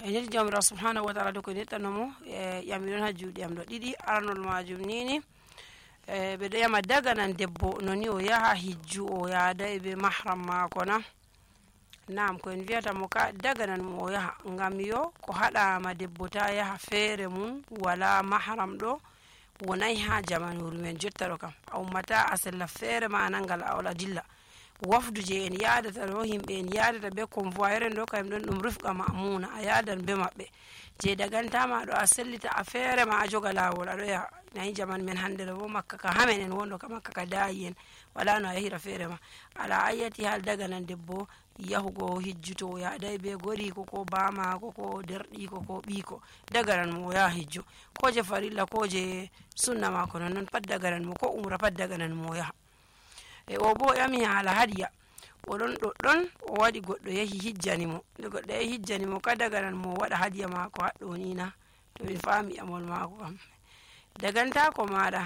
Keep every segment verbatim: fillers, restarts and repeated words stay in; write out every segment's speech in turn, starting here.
en jomira subhanahu wa ta'ala do ko nettanomo e yami don ha juudi am do didi arnol majum nini e be do yama daga nan debbo noni o yaha hijju o yaada e be mahram mako na nam ko en viata mo ka daga nan mo yaha ngam yo ko hada ma debbo ta yaha fere mun wala mahram do wonay ha jamanuru men jottaro kam aw mata asalla fere ma nangal awla dilla wafdu je en yaadata do himbe en yaadata be convoyeur en do kam don dum rufqa ma'muna a yaadan be mabbe je dagantama do a sellita a fere ma a joga lawol ado ya nay jaman men hande do makka ka hamen en wondo ka makka ka dayen wala no yahira fere ma ala ayati hal daga nan debbo yahugo hijjuto ya dai be gori ko ko bama ko ko derdi ko ko biko daga nan mo ya hijju ko je farilla ko je sunna ma ko non pad daga nan mo ko umra pad daga nan mo ya e o bo yami hala hadiya o don do don o wadi goddo yahi hijjani mo de goddo yahi hijjani mo kada ganan mo wada hadiya ma ko haddo ni na to mi fami amol mako kam daganta ko mada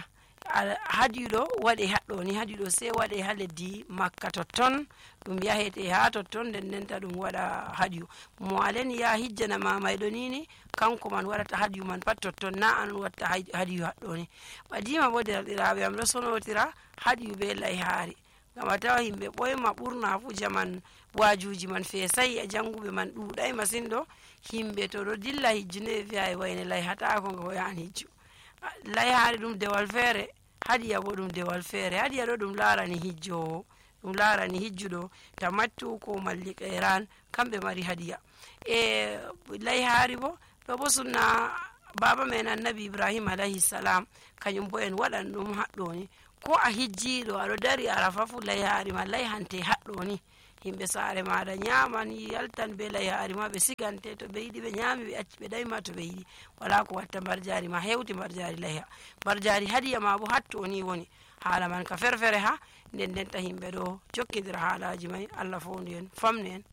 hadido wadi haddo ni hadido sai wadi haleddi makka totton dum yahete ha totton den den ta dum wada hadiyo mo alen ya hijjana ma maydo ni ni kanko man wadata hadiyu man pat totton na an watta hadiyu haddo ni badima bo dirabe am do sonotira hadiyu be lay haari gama tawa himbe boyma burna fu jaman wajuji man fesai e jangube man duuday masindo himbe to do dilla hijjine fiay wayne lay hata ko ngo yani hijju lay haari dum dewal fere hadiya bo dum dewal fere hadiya do dum larani hijjo dum larani hijjudo tamattu ko malli qairan kambe mari hadiya e lay haari bo do bo sunna baba men annabi ibrahim alayhi salam kanyum bo en wadan dum haddo ni ko a hijjido ado dari arafa fu lay haari ma lay hante haddo ni himbe saare maada nyamani yaltan be lay haari ma be sigante to be yidi be nyami be acci be dayma to be yidi wala ko watta marjari ma hewti marjari lay ha marjari hadiya ma bo hatto ni woni hala man ka ferfere ha den den ta himbe do jokkidira halaji mai Allah fondu en famnen